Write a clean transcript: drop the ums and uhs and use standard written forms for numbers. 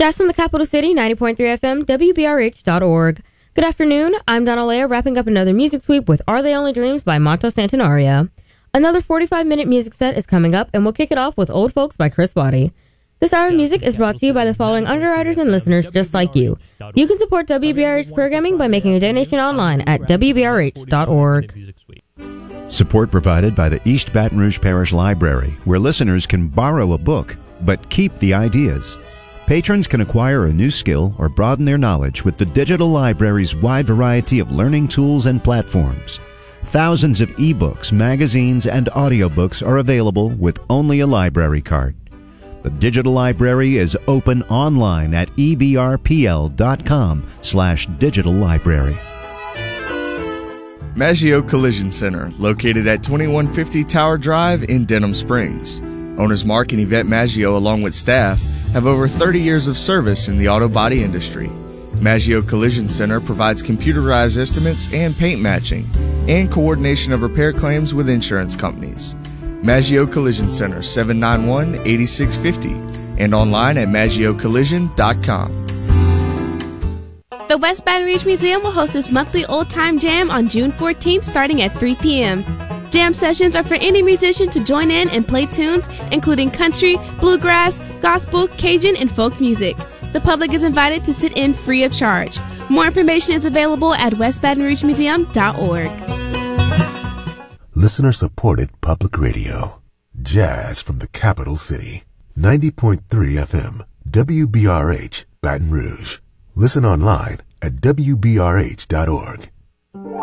Jazz from the capital city, 90.3 FM, WBRH.org. Good afternoon, I'm Donna Leah, wrapping up another music sweep with Are They Only Dreams by Monto Santanaria. Another 45-minute music set is coming up, and we'll kick it off with Old Folks by Chris Waddy. This hour of music is brought to you by the following underwriters and listeners just like you. You can support WBRH programming by making a donation online at WBRH.org. Support provided by the East Baton Rouge Parish Library, where listeners can borrow a book, but keep the ideas. Patrons can acquire a new skill or broaden their knowledge with the digital library's wide variety of learning tools and platforms. Thousands of ebooks, magazines, and audiobooks are available with only a library card. The digital library is open online at ebrpl.com/digital library. Maggio Collision Center, located at 2150 Tower Drive in Denham Springs. Owners Mark and Yvette Maggio, along with staff, have over 30 years of service in the auto body industry. Maggio Collision Center provides computerized estimates and paint matching, and coordination of repair claims with insurance companies. Maggio Collision Center, 791-8650, and online at maggiocollision.com. The West Baton Rouge Museum will host its monthly Old Time Jam on June 14th starting at 3 p.m. Jam sessions are for any musician to join in and play tunes, including country, bluegrass, gospel, Cajun, and folk music. The public is invited to sit in free of charge. More information is available at westbatonrougemuseum.org. Listener-supported public radio. Jazz from the capital city. 90.3 FM. WBRH, Baton Rouge. Listen online at WBRH.org.